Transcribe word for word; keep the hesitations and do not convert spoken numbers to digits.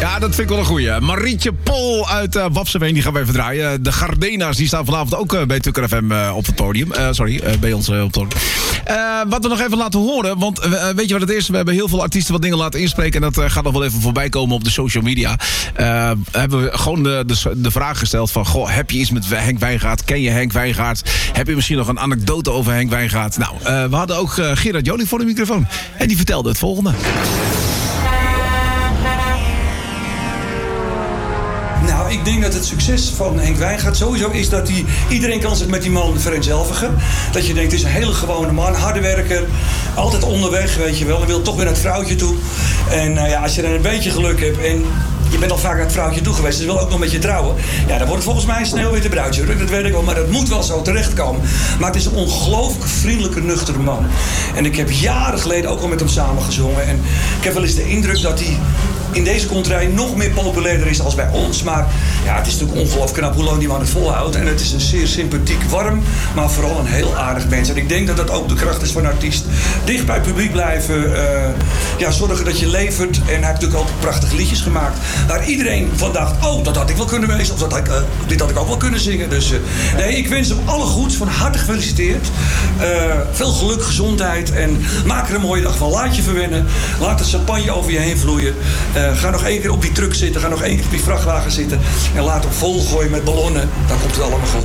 Ja, dat vind ik wel een goeie. Marietje Pol uit uh, Wapseveen, die gaan we even draaien. De Gardena's, die staan vanavond ook uh, bij Tukker F M uh, op het podium. Uh, sorry, uh, bij ons uh, op het podium. Uh, wat we nog even laten horen, want uh, weet je wat het is? We hebben heel veel artiesten wat dingen laten inspreken. En dat uh, gaat nog wel even voorbij komen op de social media. Uh, hebben we gewoon de, de, de vraag gesteld van... Goh, heb je iets met Henk Wijngaard? Ken je Henk Wijngaard? Heb je misschien nog een anekdote over Henk Wijngaard? Nou, uh, we hadden ook uh, Gerard Joling voor de microfoon. En die vertelde het volgende. Nou, ik denk dat het succes van Henk Wijngaard sowieso is dat hij... Iedereen kan zich met die man vereenzelvigen. Dat je denkt, het is een hele gewone man, harde werker. Altijd onderweg, weet je wel. En wil toch weer naar het vrouwtje toe. En uh, ja, als je dan een beetje geluk hebt en... Je bent al vaak naar het vrouwtje toe geweest, dus wil ook nog met je trouwen. Ja, dan wordt het volgens mij een sneeuwwitte bruidje. Dat weet ik wel, maar dat moet wel zo terechtkomen. Maar het is een ongelooflijk vriendelijke, nuchtere man. En ik heb jaren geleden ook al met hem samengezongen. En ik heb wel eens de indruk dat hij in deze contrij nog meer populairder is als bij ons. Maar ja, het is natuurlijk ongelooflijk knap hoe lang die man het volhoudt. En het is een zeer sympathiek, warm, maar vooral een heel aardig mens. En ik denk dat dat ook de kracht is van een artiest. Dicht bij het publiek blijven. Uh, ja, zorgen dat je levert. En hij heeft natuurlijk ook prachtige liedjes gemaakt. Waar iedereen van dacht, oh, dat had ik wel kunnen wezen. Of dat had ik, uh, dit had ik ook wel kunnen zingen. Dus uh, nee, ik wens hem alle goeds. Van harte gefeliciteerd. Uh, veel geluk, gezondheid. En maak er een mooie dag van. Laat je verwennen. Laat het champagne over je heen vloeien. Uh, ga nog één keer op die truck zitten. Ga nog één keer op die vrachtwagen zitten. En laat hem volgooien met ballonnen. Dan komt het allemaal goed.